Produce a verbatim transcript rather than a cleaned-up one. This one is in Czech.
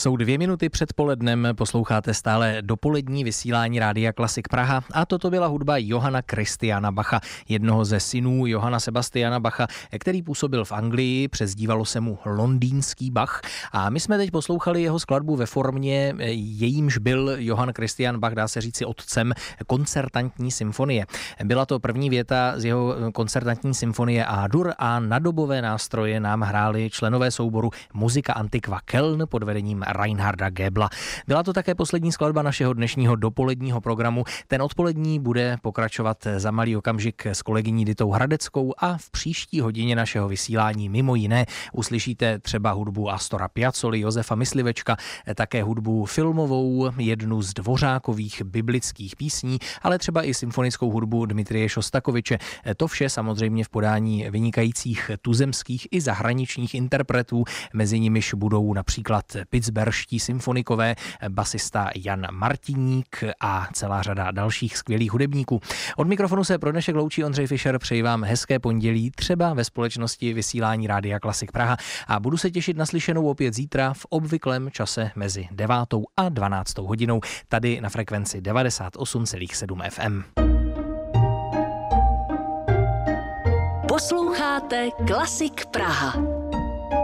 Jsou dvě minuty před polednem, posloucháte stále dopolední vysílání Rádia Klasik Praha a toto byla hudba Johanna Christiana Bacha, jednoho ze synů Johanna Sebastiana Bacha, který působil v Anglii, přezdívalo se mu Londýnský Bach a my jsme teď poslouchali jeho skladbu ve formě, jejímž byl Johann Christian Bach, dá se říci otcem koncertantní symfonie. Byla to první věta z jeho koncertantní symfonie A-dur a na dobové nástroje nám hráli členové souboru Muzika Antiqua Köln pod vedením Reinharda Goebla. Byla to také poslední skladba našeho dnešního dopoledního programu. Ten odpolední bude pokračovat za malý okamžik s kolegyní Ditou Hradeckou a v příští hodině našeho vysílání mimo jiné uslyšíte třeba hudbu Astora Piazzoli, Josefa Myslivečka, také hudbu filmovou, jednu z Dvořákových biblických písní, ale třeba i symfonickou hudbu Dmitrije Šostakoviče. To vše samozřejmě v podání vynikajících tuzemských i zahraničních interpretů, mezi nimiž budou například pittsburghští symfonikové, basista Jan Martiník a celá řada dalších skvělých hudebníků. Od mikrofonu se pro dnešek loučí Ondřej Fischer, přeji vám hezké pondělí, třeba ve společnosti vysílání Rádia Klasik Praha a budu se těšit na slyšenou opět zítra v obvyklém čase mezi devátou a dvanáctou hodinou tady na frekvenci devadesát osm celá sedm F M. Posloucháte Klasik Praha.